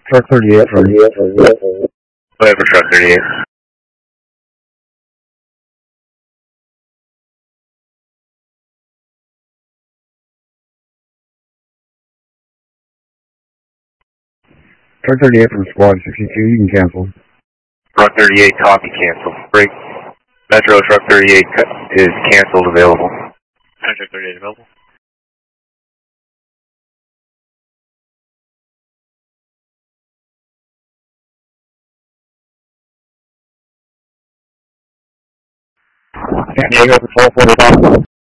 Truck 38 from Whatever, truck 38. Truck 38 from Squad 62, you can cancel. Truck 38, copy, cancel. Break. Metro truck 38 is canceled, available. Truck 38 available. San Diego for 1245.